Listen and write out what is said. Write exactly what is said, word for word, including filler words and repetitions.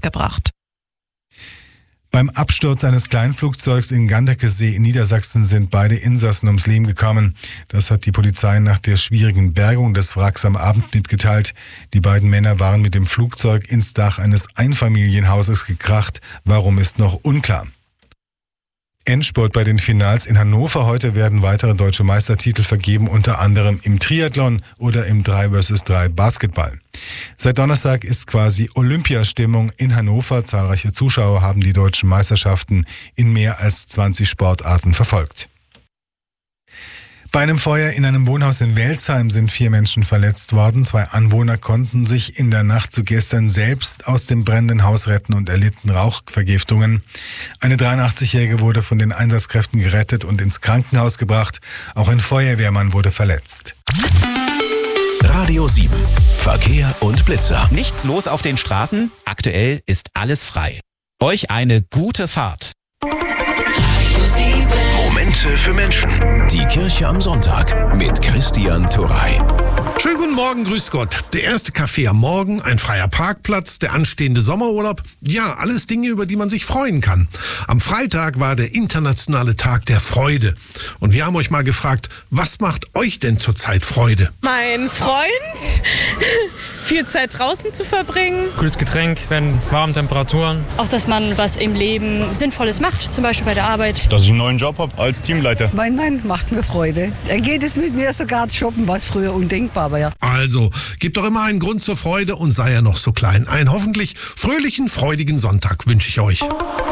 gebracht. Beim Absturz eines Kleinflugzeugs in Ganderkesee in Niedersachsen sind beide Insassen ums Leben gekommen. Das hat die Polizei nach der schwierigen Bergung des Wracks am Abend mitgeteilt. Die beiden Männer waren mit dem Flugzeug ins Dach eines Einfamilienhauses gekracht. Warum ist noch unklar. Endspurt bei den Finals in Hannover. Heute werden weitere deutsche Meistertitel vergeben, unter anderem im Triathlon oder im drei versus drei Basketball. Seit Donnerstag ist quasi Olympiastimmung in Hannover. Zahlreiche Zuschauer haben die deutschen Meisterschaften in mehr als zwanzig Sportarten verfolgt. Bei einem Feuer in einem Wohnhaus in Welzheim sind vier Menschen verletzt worden. Zwei Anwohner konnten sich in der Nacht zu gestern selbst aus dem brennenden Haus retten und erlitten Rauchvergiftungen. Eine dreiundachtzig-Jährige wurde von den Einsatzkräften gerettet und ins Krankenhaus gebracht. Auch ein Feuerwehrmann wurde verletzt. Radio sieben. Verkehr und Blitzer. Nichts los auf den Straßen? Aktuell ist alles frei. Euch eine gute Fahrt. Momente für Menschen. Die Kirche am Sonntag mit Christian Turrey. Schönen guten Morgen, grüß Gott. Der erste Kaffee am Morgen, ein freier Parkplatz, der anstehende Sommerurlaub. Ja, alles Dinge, über die man sich freuen kann. Am Freitag war der internationale Tag der Freude. Und wir haben euch mal gefragt, was macht euch denn zurzeit Freude? Mein Freund, viel Zeit draußen zu verbringen. Cooles Getränk, wenn warme Temperaturen. Auch, dass man was im Leben Sinnvolles macht, zum Beispiel bei der Arbeit. Dass ich einen neuen Job habe als Teamleiter. Mein Mann macht mir Freude. Er geht es mit mir sogar shoppen, was früher undenkbar war. Also, gibt doch immer einen Grund zur Freude und sei er noch so klein. Einen hoffentlich fröhlichen, freudigen Sonntag wünsche ich euch.